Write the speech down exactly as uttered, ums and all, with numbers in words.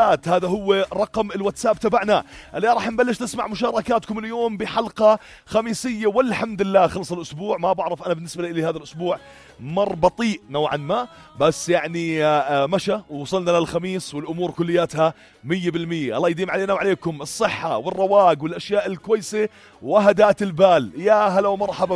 مشاركات، هذا هو رقم الواتساب تبعنا اللي راح نبلش نسمع مشاركاتكم اليوم بحلقة خميسية. والحمد لله خلص الأسبوع. ما بعرف أنا بالنسبة لي هذا الأسبوع مر بطيء نوعا ما، بس يعني مشى ووصلنا للخميس والأمور كلياتها مية بالمية. الله يديم علينا وعليكم الصحة والرواق والأشياء الكويسة وهدات البال. يا هلا ومرحبا